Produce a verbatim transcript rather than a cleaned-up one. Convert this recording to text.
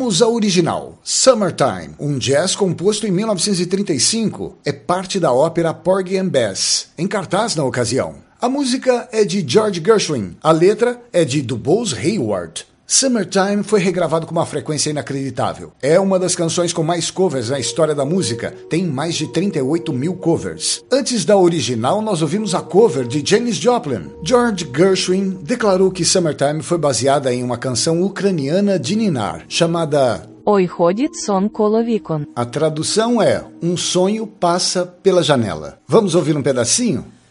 Vamos ao original. Summertime, um jazz composto em mil novecentos e trinta e cinco, é parte da ópera Porgy and Bess, em cartaz na ocasião. A música é de George Gershwin, a letra é de DuBose Hayward. Summertime foi regravado com uma frequência inacreditável. É uma das canções com mais covers na história da música. Tem mais de trinta e oito mil covers. Antes da original, nós ouvimos a cover de Janis Joplin. George Gershwin declarou que Summertime foi baseada em uma canção ucraniana de ninar, chamada Ой, ходить сон коло вікон. A tradução é Um sonho passa pela janela. Vamos ouvir um pedacinho?